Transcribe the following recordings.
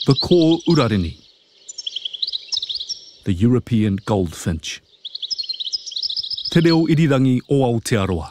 The Ko Urarini, the European goldfinch. Te reo irirangi o Aotearoa.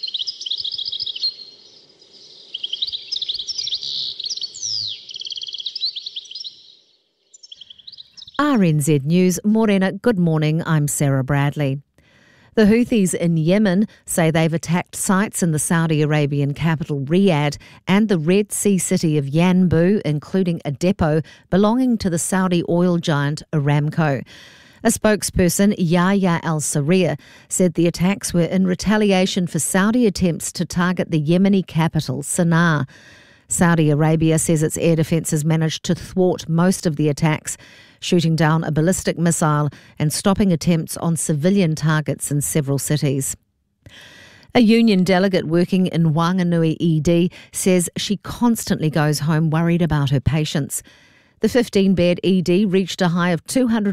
RNZ News, Morena, good morning, I'm Sarah Bradley. The Houthis in Yemen say they've attacked sites in the Saudi Arabian capital Riyadh and the Red Sea city of Yanbu, including a depot belonging to the Saudi oil giant Aramco. A spokesperson, Yahya al-Sarriya, said the attacks were in retaliation for Saudi attempts to target the Yemeni capital, Sana'a. Saudi Arabia says its air defences managed to thwart most of the attacks, shooting down a ballistic missile and stopping attempts on civilian targets in several cities. A union delegate working in Whanganui ED says she constantly goes home worried about her patients. The 15-bed ED reached a high of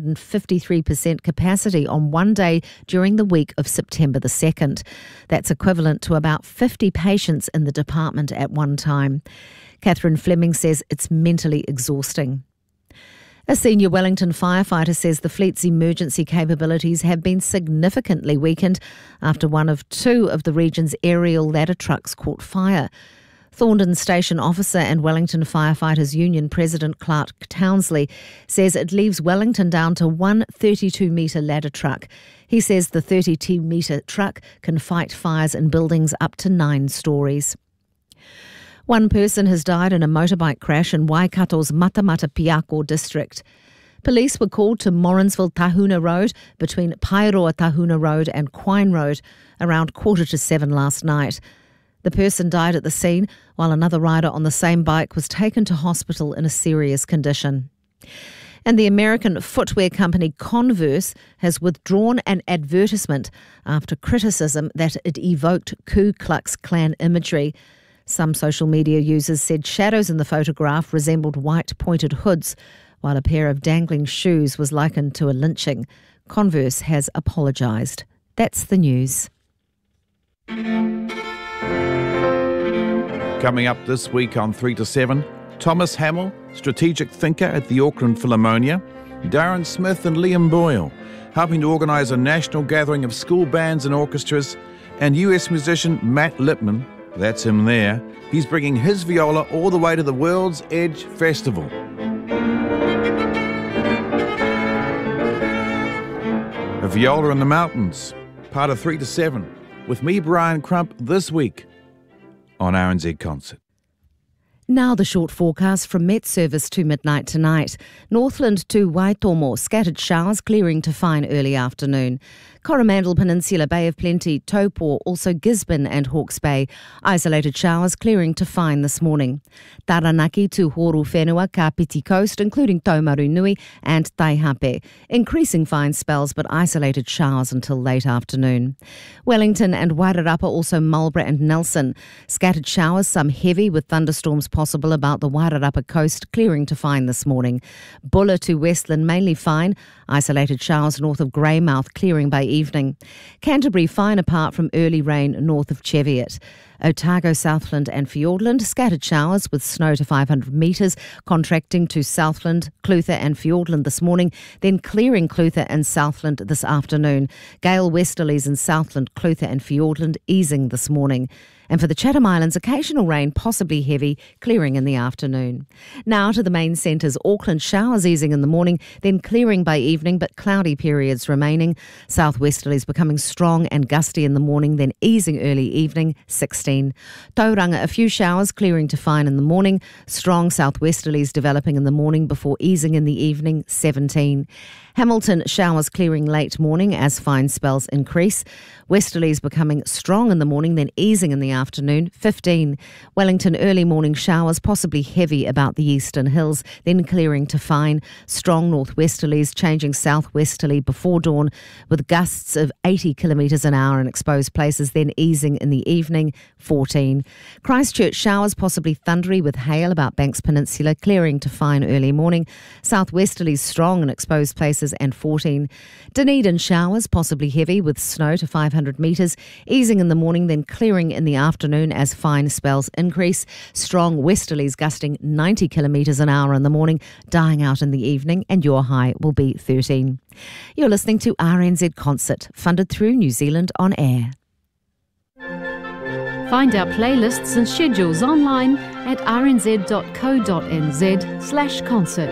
253% capacity on one day during the week of September the 2nd. That's equivalent to about 50 patients in the department at one time. Catherine Fleming says it's mentally exhausting. A senior Wellington firefighter says the fleet's emergency capabilities have been significantly weakened after one of two of the region's aerial ladder trucks caught fire. Thorndon Station Officer and Wellington Firefighters Union President Clark Townsley says it leaves Wellington down to one 32-metre ladder truck. He says the 32-metre truck can fight fires in buildings up to 9 stories. One person has died in a motorbike crash in Waikato's Matamata Piako district. Police were called to Morrinsville Tahuna Road between Pairoa Tahuna Road and Quine Road around 6:45 last night. The person died at the scene, while another rider on the same bike was taken to hospital in a serious condition. And the American footwear company Converse has withdrawn an advertisement after criticism that it evoked Ku Klux Klan imagery. Some social media users said shadows in the photograph resembled white pointed hoods, while a pair of dangling shoes was likened to a lynching. Converse has apologised. That's the news. Coming up this week on 3 to 7, Thomas Hamill, strategic thinker at the Auckland Philharmonia, Darren Smith and Liam Boyle, helping to organise a national gathering of school bands and orchestras, and US musician Matt Lipman, that's him there, he's bringing his viola all the way to the World's Edge Festival. A Viola in the Mountains, part of 3 to 7, with me, Brian Crump, this week on RNZ Concert. Now the short forecast from Met Service to midnight tonight. Northland to Waitomo, scattered showers clearing to fine early afternoon. Coromandel Peninsula, Bay of Plenty, Taupo, also Gisborne and Hawke's Bay. Isolated showers clearing to fine this morning. Taranaki to Horu Whenua, Kapiti Coast, including Taumaru Nui and Taihape. Increasing fine spells but isolated showers until late afternoon. Wellington and Wairarapa, also Marlborough and Nelson. Scattered showers, some heavy with thunderstorms possible about the Wairarapa coast, clearing to fine this morning. Bulla to Westland, mainly fine. Isolated showers north of Greymouth, clearing by evening. Canterbury fine apart from early rain north of Cheviot. Otago, Southland and Fiordland, scattered showers with snow to 500 metres, contracting to Southland, Clutha and Fiordland this morning, then clearing Clutha and Southland this afternoon. Gale westerlies in Southland, Clutha and Fiordland easing this morning. And for the Chatham Islands, occasional rain, possibly heavy, clearing in the afternoon. Now to the main centres. Auckland, showers easing in the morning, then clearing by evening, but cloudy periods remaining. Southwesterlies becoming strong and gusty in the morning, then easing early evening, 16. Tauranga, a few showers, clearing to fine in the morning. Strong southwesterlies developing in the morning before easing in the evening, 17. Hamilton, showers clearing late morning as fine spells increase. Westerlies becoming strong in the morning, then easing in the afternoon, 15. Wellington, early morning showers, possibly heavy about the eastern hills, then clearing to fine. Strong northwesterlies changing southwesterly before dawn with gusts of 80 kilometres an hour in exposed places, then easing in the evening, 14. Christchurch showers, possibly thundery with hail about Banks Peninsula, clearing to fine early morning. Southwesterlies strong in exposed places and 14. Dunedin showers, possibly heavy with snow to 500 metres, easing in the morning then clearing in the afternoon as fine spells increase. Strong westerlies gusting 90 kilometres an hour in the morning, dying out in the evening, and your high will be 13. You're listening to RNZ Concert, funded through New Zealand On Air. Find our playlists and schedules online at rnz.co.nz/concert.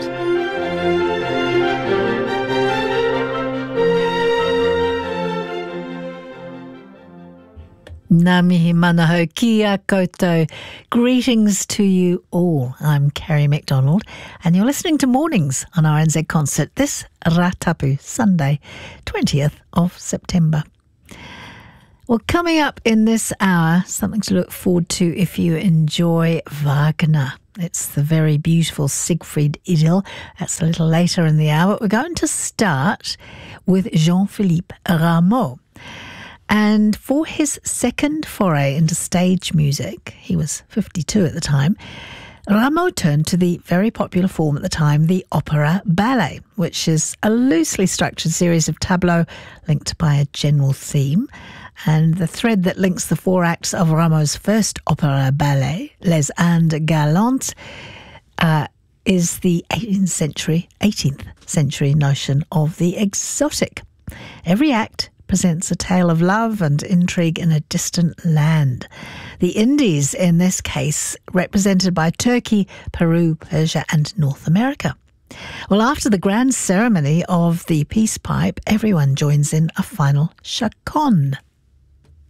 Ngā mihi manaho kia koutou. Greetings to you all. I'm Kerry MacDonald and you're listening to Mornings on RNZ Concert this Ratapu Sunday, 20th of September. Well, coming up in this hour, something to look forward to if you enjoy Wagner. It's the very beautiful Siegfried Idyll. That's a little later in the hour. But we're going to start with Jean-Philippe Rameau. And for his second foray into stage music, he was 52 at the time, Rameau turned to the very popular form at the time, the opera ballet, which is a loosely structured series of tableaux linked by a general theme. And the thread that links the four acts of Rameau's first opera ballet, Les Indes Galantes, is the 18th century notion of the exotic. Every act presents a tale of love and intrigue in a distant land. The Indies, in this case, represented by Turkey, Peru, Persia and North America. Well, after the grand ceremony of the peace pipe, everyone joins in a final chaconne.